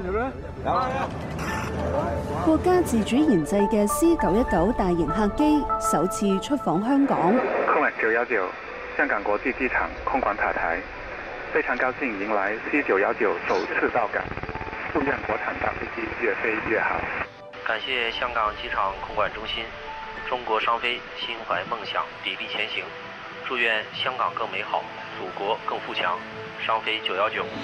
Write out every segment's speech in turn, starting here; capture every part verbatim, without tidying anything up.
國家自主研製嘅 C 九一九大型客機首次出訪香港。 空九一九香港國際機場空管塔台，非常高興迎來 C 九一九首次到港，祝願國產大飛機越飛越好。 感謝香港機場空管中心，中國商飛心懷夢想，砥礪前行。祝願香港更美好，祖國更富強。商飛九一九。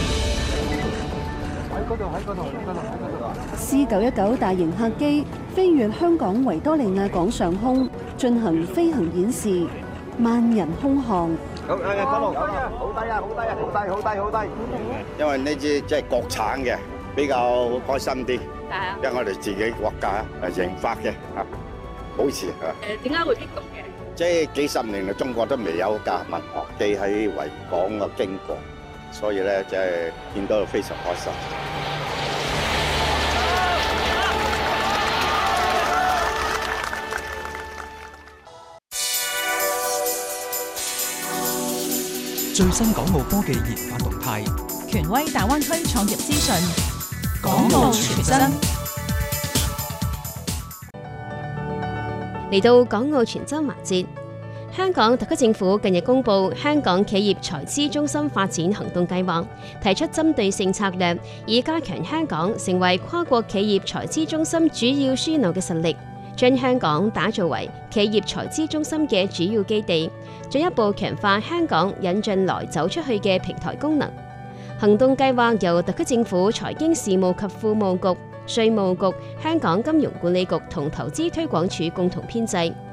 C 九一九大型客機飛越香港維多利亞港上空，進行飛行演示，萬人空巷。 好，誒，嗰度好低啊，好低啊，好低啊，好低，好低，好低。因為呢支即係國產嘅，比較開心啲。係啊。因為我哋自己國家誒研發嘅嚇，保持嚇。 誒，點解會激動嘅？ 即係幾十年嚟，中國都未有架民航機喺維港嘅經過，所以咧即係見到非常開心。 最新港澳科技研發動態， 權威大灣區創業資訊， 港澳全真。 嚟到港澳全真環節，香港特區政府近日公布香港企業財資中心發展行動計劃，提出針對性策略，以加強香港成為跨國企業財資中心主要樞紐嘅實力，將香港打造為企業財資中心嘅主要基地，進一步強化香港引進來走出去嘅平台功能。行動計劃由特區政府財經事務及庫務局、稅務局、香港金融管理局同投資推廣署共同編製。